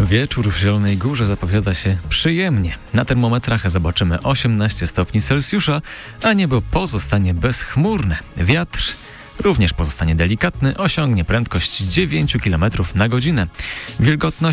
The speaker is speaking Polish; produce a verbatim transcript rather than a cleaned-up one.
Wieczór w Zielonej Górze zapowiada się przyjemnie. Na termometrach zobaczymy osiemnaście stopni Celsjusza, a niebo pozostanie bezchmurne. Wiatr również pozostanie delikatny, osiągnie prędkość dziewięć kilometrów na godzinę. Wilgotność